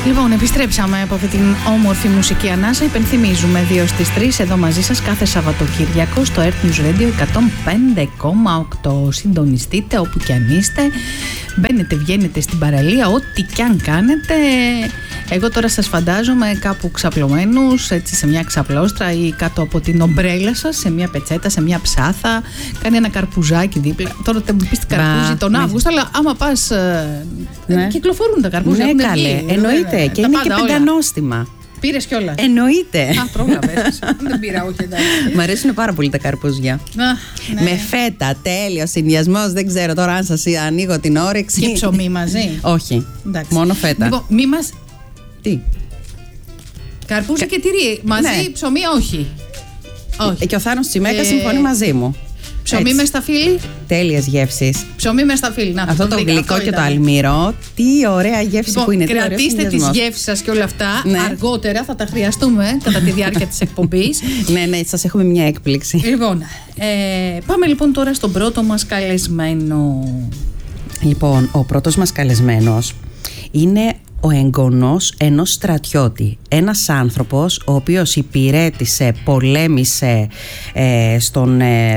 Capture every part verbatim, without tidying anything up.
Λοιπόν, επιστρέψαμε από αυτή την όμορφη μουσική ανάσα. Υπενθυμίζουμε δύο στις τρεις εδώ μαζί σας κάθε Σαββατοκύριακο στο Earth News Radio εκατόν πέντε κόμμα οκτώ. Συντονιστείτε όπου κι αν είστε. Μπαίνετε, βγαίνετε στην παραλία, ό,τι κι αν κάνετε. Εγώ τώρα σας φαντάζομαι κάπου ξαπλωμένους, έτσι σε μια ξαπλώστρα ή κάτω από την ομπρέλα σας, σε μια πετσέτα, σε μια ψάθα. Κάνει ένα καρπουζάκι δίπλα. Τώρα δεν μου πεις την καρπούζι τον Αύγουστο, αλλά άμα πας. Ναι. Κυκλοφορούν τα καρπούζια. Ναι, καλέ. Εννοείται. Ναι, και είναι και πεντανόστιμα. Πήρες κιόλας. Εννοείται. Α, πρόλαβες. Δεν πήρα, όχι, εντάξει. Μ' αρέσουν πάρα πολύ τα καρπούζια. Α, ναι. Με φέτα, τέλειο συνδυασμός. Δεν ξέρω τώρα αν σας ανοίγω την όρεξη. Και ψωμί μαζί. Όχι. Εντάξει. Μόνο φέτα. Λοιπόν, μη μας. Τι. Καρπούζι Κα... και τυρί. Μαζί, ναι. Ψωμί, όχι. όχι. Και ο Θάνος Τσιμέκα ε... συμφωνεί μαζί μου. Ψωμί με σταφύλι. Τέλειες γεύσεις. Ψωμί με σταφύλι. Να, αυτό το, το γλυκό και ήταν. Το αλμύρο. Τι ωραία γεύση λοιπόν, που είναι. Κρατήστε τις γεύσεις σας και όλα αυτά. Ναι. Αργότερα θα τα χρειαστούμε κατά τη διάρκεια της εκπομπής. Ναι, ναι, σας έχουμε μια έκπληξη. Λοιπόν, ε, πάμε λοιπόν τώρα στον πρώτο μας καλεσμένο. Λοιπόν, ο πρώτος μας καλεσμένος είναι ο εγγονός ενός στρατιώτη. Ένας άνθρωπος ο οποίος υπηρέτησε, πολέμησε ε, στον,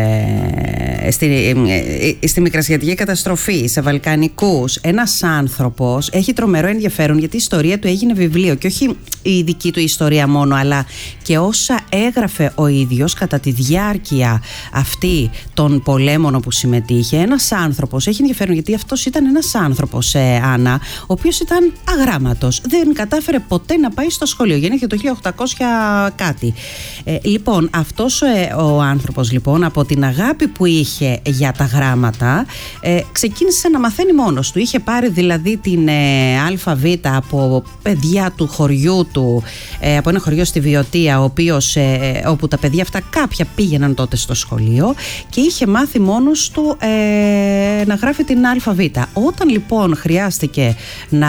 ε, στη, ε, στη μικρασιατική καταστροφή, σε Βαλκανικούς. Ένας άνθρωπος έχει τρομερό ενδιαφέρον γιατί η ιστορία του έγινε βιβλίο και όχι η δική του ιστορία μόνο, αλλά και όσα έγραφε ο ίδιος κατά τη διάρκεια αυτή των πολέμων όπου συμμετείχε. Ένας άνθρωπος έχει ενδιαφέρον γιατί αυτός ήταν ένας άνθρωπος, ε, Άννα, ο οποίος ήταν αγράμματος. Δεν κατάφερε ποτέ να πάει στο σχολείο. Γεννήθηκε το χίλια οκτακόσια κάτι. Ε, λοιπόν, αυτός ε, ο άνθρωπος λοιπόν από την αγάπη που είχε για τα γράμματα ε, ξεκίνησε να μαθαίνει μόνος του. Είχε πάρει δηλαδή την ε, αλφαβήτα από παιδιά του χωριού του, ε, από ένα χωριό στη Βιωτία, ο οποίος, ε, όπου τα παιδιά αυτά κάποια πήγαιναν τότε στο σχολείο και είχε μάθει μόνος του ε, να γράφει την αλφαβήτα. Όταν λοιπόν χρειάστηκε να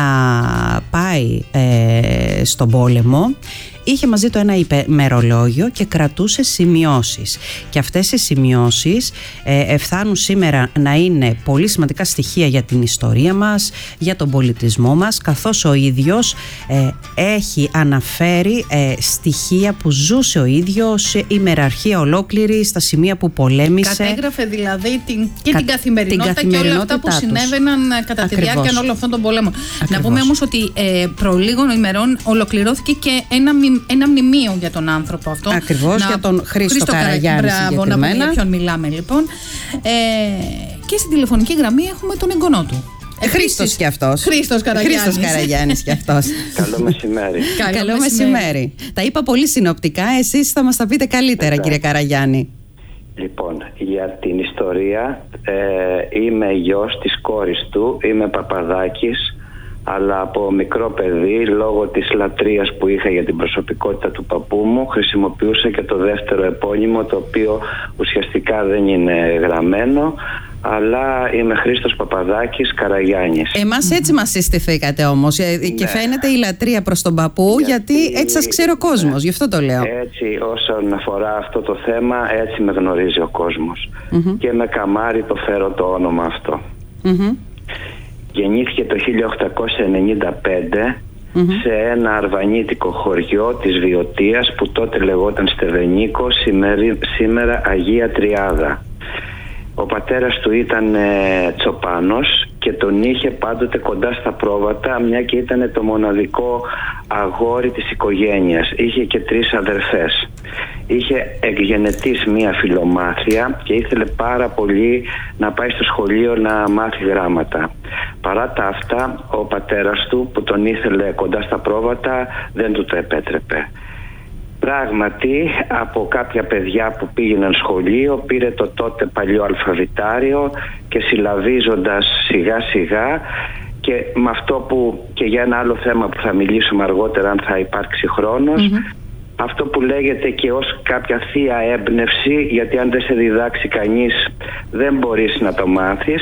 πάει ε, στον πόλεμο, είχε μαζί του ένα ημερολόγιο και κρατούσε σημειώσεις. Και αυτές οι σημειώσεις ε, φτάνουν σήμερα να είναι πολύ σημαντικά στοιχεία για την ιστορία μας, για τον πολιτισμό μας, καθώς ο ίδιος ε, έχει αναφέρει ε, στοιχεία που ζούσε ο ίδιος, ημεραρχία ολόκληρη στα σημεία που πολέμησε. Κατέγραφε δηλαδή την, και Κα, την, καθημερινότητα την καθημερινότητα και όλα αυτά που τους συνέβαιναν κατά Ακριβώς. τη διάρκεια όλων αυτών των πολέμων. Ακριβώς. Να πούμε όμως ότι ε, προ λίγων ημερών ολοκληρώθηκε και ένα ένα μνημείο για τον άνθρωπο αυτό. Ακριβώς, να... για τον Χρήστο, Χρήστο Καραγιάννη. Μπράβο, να πούμε για ποιον μιλάμε λοιπόν. Ε, και στην τηλεφωνική γραμμή έχουμε τον εγγονό του. Ε, Χρήστος κι αυτός. Χρήστος Καραγιάννης. Χρήστος Καραγιάννης κι αυτός. Καλό μεσημέρι. Καλό, Καλό μεσημέρι. μεσημέρι. Τα είπα πολύ συνοπτικά, εσείς θα μας τα πείτε καλύτερα, Εντά. κύριε Καραγιάννη. Λοιπόν, για την ιστορία, ε, είμαι γιος της κόρης του, είμαι Παπαδάκης. Αλλά από μικρό παιδί, λόγω της λατρείας που είχα για την προσωπικότητα του παππού μου, χρησιμοποιούσα και το δεύτερο επώνυμο, το οποίο ουσιαστικά δεν είναι γραμμένο, αλλά είμαι Χρήστος Παπαδάκης Καραγιάννης. Εμάς έτσι μας συστηθήκατε όμως, ναι. Και φαίνεται η λατρεία προς τον παππού, γιατί, γιατί έτσι σας ξέρει ο κόσμος, ναι. Γι' αυτό το λέω. Έτσι, όσον αφορά αυτό το θέμα, έτσι με γνωρίζει ο κόσμος. Mm-hmm. Και με καμάρι το φέρω το όνομα αυτό. Mm-hmm. Γεννήθηκε το χίλια οκτακόσια ενενήντα πέντε mm-hmm. σε ένα αρβανίτικο χωριό της Βιωτίας που τότε λεγόταν Στεβενίκο, σήμερα Αγία Τριάδα. Ο πατέρας του ήταν ε, τσοπάνος και τον είχε πάντοτε κοντά στα πρόβατα, μια και ήταν το μοναδικό αγόρι της οικογένειας. Είχε και τρεις αδερφές. Είχε εκγενετής μία φιλομάθεια και ήθελε πάρα πολύ να πάει στο σχολείο να μάθει γράμματα. Παρά τα αυτά, ο πατέρας του που τον ήθελε κοντά στα πρόβατα δεν του το επέτρεπε. Πράγματι, από κάποια παιδιά που πήγαιναν σχολείο πήρε το τότε παλιό αλφαβητάριο και συλλαβίζοντας σιγά σιγά, και με αυτό που και για ένα άλλο θέμα που θα μιλήσουμε αργότερα αν θα υπάρξει χρόνος, mm-hmm. αυτό που λέγεται και ως κάποια θεία έμπνευση, γιατί αν δεν σε διδάξει κανείς δεν μπορείς να το μάθεις.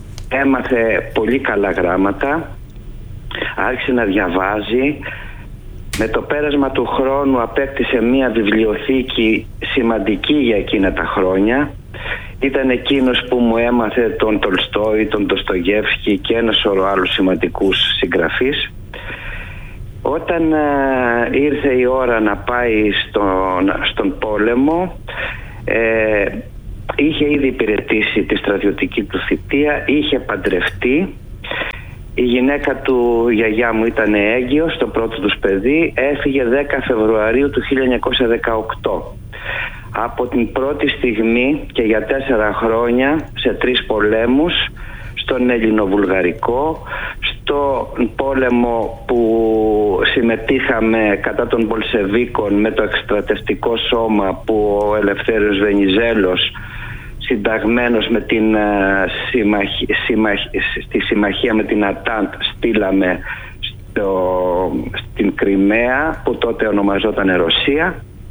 Έμαθε πολύ καλά γράμματα, άρχισε να διαβάζει. Με το πέρασμα του χρόνου απέκτησε μία βιβλιοθήκη σημαντική για εκείνα τα χρόνια. Ήταν εκείνος που μου έμαθε τον Τολστόι, τον Ντοστογεύσκι και ένα σωρό άλλους σημαντικούς συγγραφείς. Όταν ε, ήρθε η ώρα να πάει στον, στον πόλεμο, ε, είχε ήδη υπηρετήσει τη στρατιωτική του θητεία, είχε παντρευτεί. Η γυναίκα του, η γιαγιά μου, ήταν έγκυος, το πρώτο τους παιδί, έφυγε δέκα Φεβρουαρίου του χίλια εννιακόσια δεκαοκτώ. Από την πρώτη στιγμή και για τέσσερα χρόνια σε τρεις πολέμους, στον Ελληνοβουλγαρικό, στο πόλεμο που συμμετείχαμε κατά των Μπολσεβίκων με το εκστρατευτικό σώμα που ο Ελευθέριος Βενιζέλος, συνταγμένος με την συμμαχ... συμμαχ... στη συμμαχία με την Ατάντ, στείλαμε στο... στην Κριμαία, που τότε ονομαζόταν Ρωσία,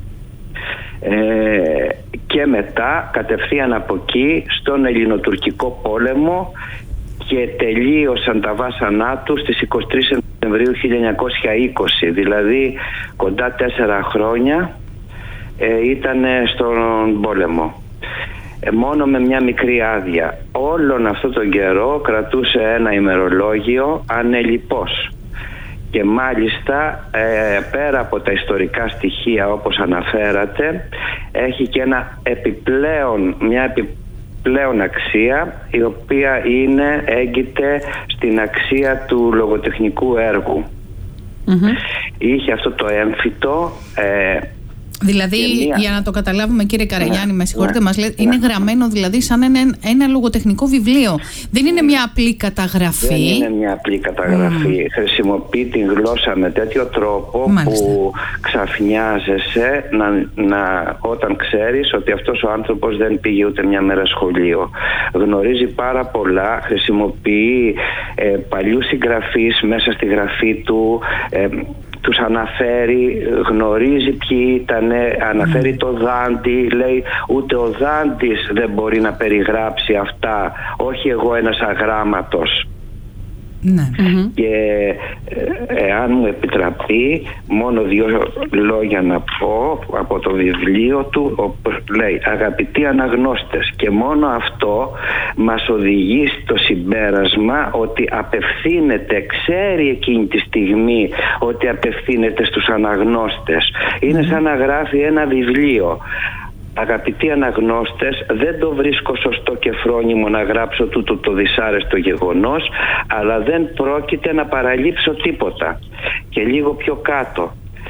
ε, και μετά κατευθείαν από εκεί στον Ελληνοτουρκικό πόλεμο, και τελείωσαν τα βάσανά του στις εικοστή τρίτη Σεπτεμβρίου χίλια εννιακόσια είκοσι, δηλαδή κοντά τέσσερα χρόνια ε, ήταν στον πόλεμο. Ε, μόνο με μια μικρή άδεια. Όλον αυτόν τον καιρό κρατούσε ένα ημερολόγιο ανελιπώς. Και μάλιστα ε, πέρα από τα ιστορικά στοιχεία όπως αναφέρατε, έχει και ένα επιπλέον, μια επιπλέον αξία, η οποία είναι, έγκυται στην αξία του λογοτεχνικού έργου. Mm-hmm. Είχε αυτό το έμφυτο, ε, δηλαδή, μία... για να το καταλάβουμε, κύριε Καραγιάννη, ναι, με συγχωρείτε, ναι, μας λέτε, ναι, είναι γραμμένο δηλαδή σαν ένα, ένα λογοτεχνικό βιβλίο. Δεν είναι μια απλή καταγραφή. Δεν είναι μια απλή καταγραφή. Mm. Χρησιμοποιεί την γλώσσα με τέτοιο τρόπο, μάλιστα, που ξαφνιάζεσαι να, να, όταν ξέρεις ότι αυτός ο άνθρωπος δεν πήγε ούτε μια μέρα σχολείο. Γνωρίζει πάρα πολλά, χρησιμοποιεί ε, παλιούς συγγραφείς μέσα στη γραφή του, ε, τους αναφέρει, γνωρίζει ποιοι ήταν, αναφέρει mm. το Δάντη, λέει ούτε ο Δάντης δεν μπορεί να περιγράψει αυτά, όχι εγώ ένας αγράμματος. Ναι. Mm-hmm. Και εάν μου επιτραπεί, μόνο δύο λόγια να πω από το βιβλίο του, όπου λέει: αγαπητοί αναγνώστες, και μόνο αυτό μας οδηγεί στο συμπέρασμα ότι απευθύνεται, ξέρει εκείνη τη στιγμή ότι απευθύνεται στους αναγνώστες. Είναι mm-hmm. σαν να γράφει ένα βιβλίο. Αγαπητοί αναγνώστες, δεν το βρίσκω σωστό και φρόνιμο να γράψω τούτο το δυσάρεστο γεγονός, αλλά δεν πρόκειται να παραλείψω τίποτα. Και λίγο πιο κάτω: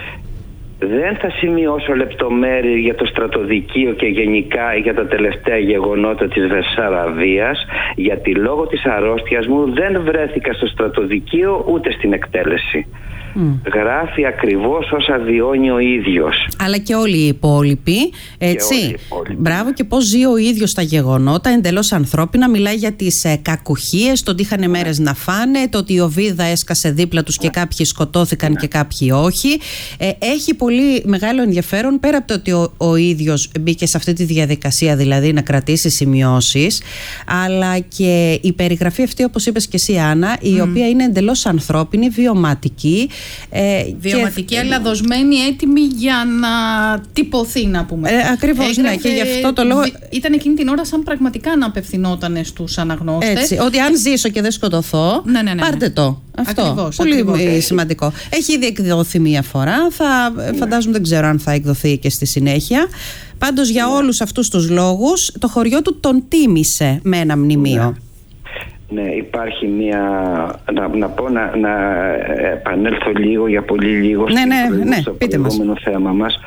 δεν θα σημειώσω λεπτομέρειες για το στρατοδικείο και γενικά για τα τελευταία γεγονότα της Βεσσαραβίας, γιατί λόγω της αρρώστιας μου δεν βρέθηκα στο στρατοδικείο ούτε στην εκτέλεση. Mm. Γράφει ακριβώς όσα βιώνει ο ίδιος. Αλλά και όλοι οι υπόλοιποι, έτσι. Και όλοι οι υπόλοιποι. Μπράβο, και πώς ζει ο ίδιος τα γεγονότα, εντελώς ανθρώπινα. Μιλάει για τις ε, κακουχίες, το ότι είχαν ναι. μέρες να φάνε, το ότι η Οβίδα έσκασε δίπλα τους ναι. και κάποιοι σκοτώθηκαν ναι. και κάποιοι όχι. Ε, έχει πολύ μεγάλο ενδιαφέρον, πέρα από το ότι ο, ο ίδιος μπήκε σε αυτή τη διαδικασία, δηλαδή να κρατήσει σημειώσεις, αλλά και η περιγραφή αυτή, όπως είπες και εσύ, Άννα, η mm. οποία είναι εντελώς ανθρώπινη, βιωματική. Ε, βιωματική, και... αλλά δοσμένη, έτοιμη για να τυπωθεί, να πούμε. Ε, ακριβώς, έγραφε, ναι, και γι' αυτό το λόγο. Ήταν εκείνη την ώρα σαν πραγματικά να απευθυνόταν στους αναγνώστες. Έτσι, ότι αν ζήσω και δεν σκοτωθώ, ναι, ναι, ναι, ναι. πάρτε το. Αυτό. Ακριβώς, πολύ ακριβώς. σημαντικό. Έχει ήδη εκδοθεί μία φορά. Θα, ναι. Φαντάζομαι, δεν ξέρω αν θα εκδοθεί και στη συνέχεια. Πάντως, για ναι. όλους αυτούς τους λόγους, το χωριό του τον τίμησε με ένα μνημείο. Ναι. Ναι, υπάρχει μια... Να, να πω, να, να επανέλθω λίγο, για πολύ λίγο, ναι, ναι, ναι, στο προηγούμενο θέμα μας.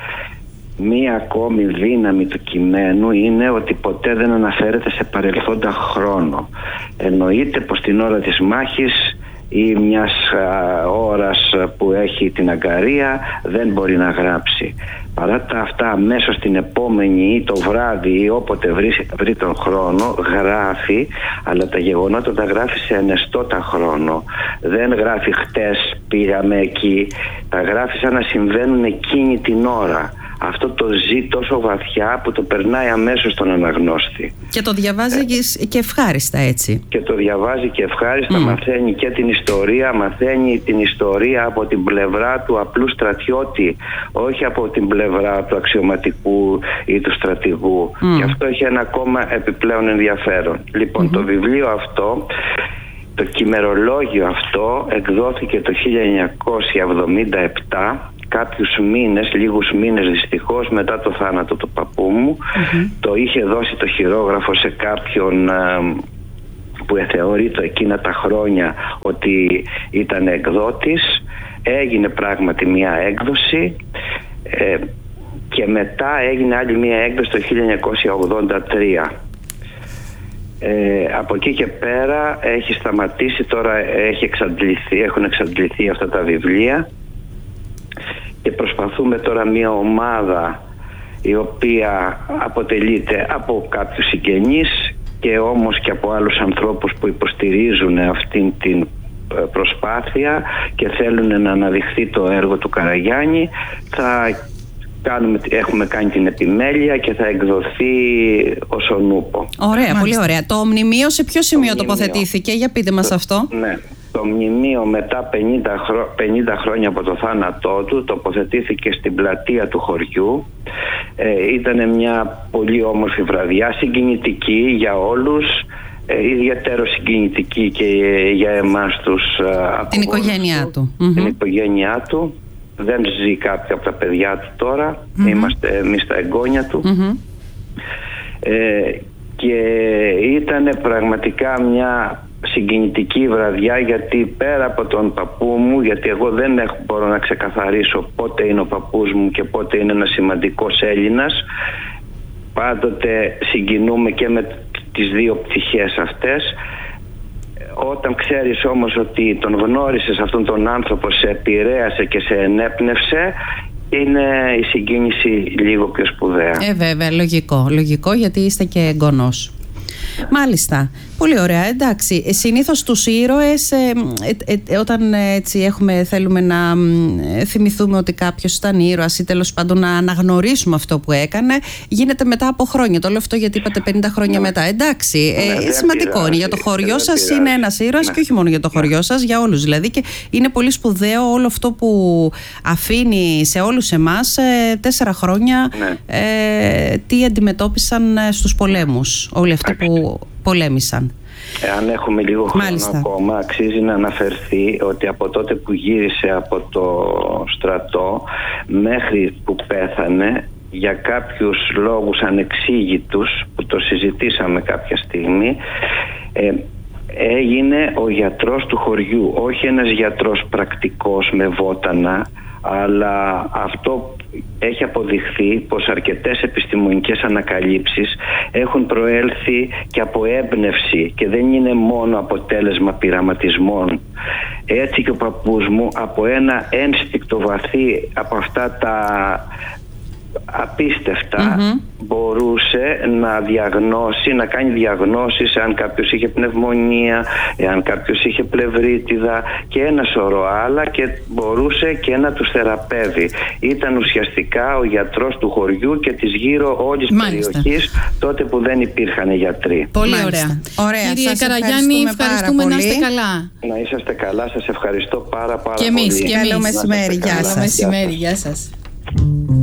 Μία ακόμη δύναμη του κειμένου είναι ότι ποτέ δεν αναφέρεται σε παρελθόντα χρόνο. Εννοείται πως την ώρα της μάχης ή μιας α, ώρας που έχει την αγκαρία δεν μπορεί να γράψει. Παρά τα αυτά, αμέσως την επόμενη ή το βράδυ ή όποτε βρει, βρει τον χρόνο, γράφει, αλλά τα γεγονότα τα γράφει σε ενεστώτα χρόνο. Δεν γράφει χτες πήγαμε εκεί, τα γράφει σαν να συμβαίνουν εκείνη την ώρα. Αυτό το ζει τόσο βαθιά που το περνάει αμέσως στον αναγνώστη. Και το διαβάζει ε, και ευχάριστα, έτσι. Και το διαβάζει και ευχάριστα, mm. μαθαίνει και την ιστορία, μαθαίνει την ιστορία από την πλευρά του απλού στρατιώτη, όχι από την πλευρά του αξιωματικού ή του στρατηγού. Mm. Και αυτό έχει ένα ακόμα επιπλέον ενδιαφέρον. Λοιπόν, mm-hmm. το βιβλίο αυτό Το κειμερολόγιο αυτό εκδόθηκε το χίλια εννιακόσια εβδομήντα επτά, κάποιους μήνες, λίγους μήνες δυστυχώς μετά το θάνατο του παππού μου. Mm-hmm. Το είχε δώσει το χειρόγραφο σε κάποιον που θεωρείται εκείνα τα χρόνια ότι ήταν εκδότης. Έγινε πράγματι μια έκδοση ε, και μετά έγινε άλλη μια έκδοση το χίλια εννιακόσια ογδόντα τρία. Ε, από εκεί και πέρα έχει σταματήσει, τώρα έχει εξαντληθεί, έχουν εξαντληθεί αυτά τα βιβλία και προσπαθούμε τώρα μια ομάδα η οποία αποτελείται από κάποιους συγγενείς και όμως και από άλλους ανθρώπους που υποστηρίζουν αυτήν την προσπάθεια και θέλουν να αναδειχθεί το έργο του Καραγιάννη. Θα κάνουμε, έχουμε κάνει την επιμέλεια και θα εκδοθεί ως ο νούπο. Ωραία, Μάλιστα. Πολύ ωραία. Το μνημείο σε ποιο σημείο το τοποθετήθηκε, για πείτε μας το, αυτό. Ναι, το μνημείο μετά πενήντα, χρό, πενήντα χρόνια από το θάνατό του τοποθετήθηκε στην πλατεία του χωριού. Ε, ήταν μια πολύ όμορφη βραδιά, συγκινητική για όλους, ε, ιδιαίτερο συγκινητική και για εμάς τους απογόνους την οικογένειά του. του. Την Mm-hmm. οικογένειά του. Δεν ζει κάποιο από τα παιδιά του τώρα. Mm-hmm. Είμαστε εμείς τα εγγόνια του. Mm-hmm. Ε, και ήταν πραγματικά μια συγκινητική βραδιά, γιατί πέρα από τον παππού μου, γιατί εγώ δεν έχω, μπορώ να ξεκαθαρίσω πότε είναι ο παππούς μου και πότε είναι ένας σημαντικός Έλληνας, πάντοτε συγκινούμε και με τις δύο πτυχές αυτές. Όταν ξέρεις όμως ότι τον γνώρισες αυτόν τον άνθρωπο, σε επηρέασε και σε ενέπνευσε, είναι η συγκίνηση λίγο πιο σπουδαία. Ε, βέβαια, λογικό, λογικό, γιατί είστε και εγγονός. Μάλιστα. Πολύ ωραία, εντάξει. Συνήθως τους ήρωες, ε, ε, ε, όταν έτσι έχουμε, θέλουμε να ε, θυμηθούμε ότι κάποιος ήταν ήρωας ή τέλος πάντων να αναγνωρίσουμε αυτό που έκανε, γίνεται μετά από χρόνια. Το λέω αυτό γιατί είπατε πενήντα χρόνια ναι. μετά. Εντάξει, ε, ναι, σημαντικό είναι. Για το χωριό σας είναι ένας ήρωας ναι. και όχι μόνο για το χωριό ναι. σας, για όλους δηλαδή. Και είναι πολύ σπουδαίο όλο αυτό που αφήνει σε όλους εμάς ε, τέσσερα χρόνια ναι. ε, τι αντιμετώπισαν στους πολέμους όλοι αυτοί που πολέμησαν. Εάν έχουμε λίγο χρόνο Μάλιστα. ακόμα, αξίζει να αναφερθεί ότι από τότε που γύρισε από το στρατό μέχρι που πέθανε, για κάποιους λόγους ανεξήγητους που το συζητήσαμε κάποια στιγμή, ε, έγινε ο γιατρός του χωριού. Όχι ένας γιατρός πρακτικός με βότανα, αλλά αυτό έχει αποδειχθεί πως αρκετές επιστημονικές ανακαλύψεις έχουν προέλθει και από έμπνευση και δεν είναι μόνο αποτέλεσμα πειραματισμών. Έτσι και ο παππούς μου από ένα ένστικτο βαθύ, από αυτά τα απίστευτα mm-hmm. μπορούσε να διαγνώσει, να κάνει διαγνώσεις αν κάποιος είχε πνευμονία, αν κάποιος είχε πλευρίτιδα και ένα σωρό άλλα, και μπορούσε και να τους θεραπεύει. Ήταν ουσιαστικά ο γιατρός του χωριού και της γύρω όλης της περιοχής, τότε που δεν υπήρχαν γιατροί. Πολύ ωραία. ωραία. Κύριε Καραγιάννη, ευχαριστούμε, να είστε καλά. Να είσαστε καλά, σας ευχαριστώ πάρα πάρα και εμείς, πολύ. Και εμείς, καλό μεσημέρι, γεια σας. Καλό μεσημέρι, γεια σας.